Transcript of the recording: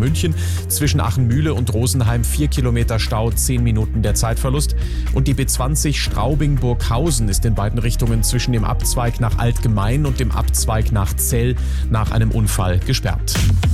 München. Zwischen Achenmühle und Rosenheim 4 Kilometer Stau, 10 Minuten der Zeitverlust. Und die B20 Straubing-Burghausen ist in beiden Richtungen zwischen dem Abzweig nach Altgemein und dem Abzweig nach Zell nach einem Unfall gesperrt.